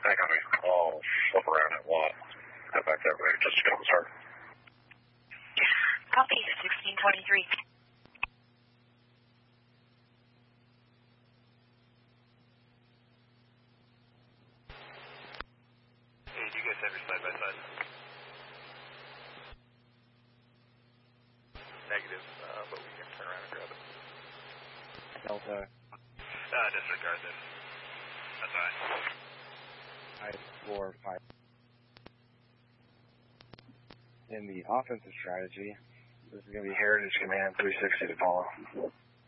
I got a call, flip around at what? Head back that way, just to go start. Copy, 1623. Hey, do you guys have your side-by-side? Negative, but we can turn around and grab it. Delta. Disregard this. That's alright. 5-4-5. In the offensive strategy, this is going to be Heritage Command 360 to follow.